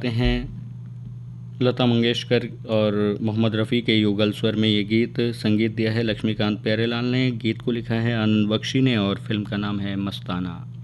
सकते हैं। लता मंगेशकर और मोहम्मद रफ़ी के युगल स्वर में ये गीत, संगीत दिया है लक्ष्मीकांत प्यारेलाल ने, गीत को लिखा है आनंद बख्शी ने और फिल्म का नाम है मस्ताना।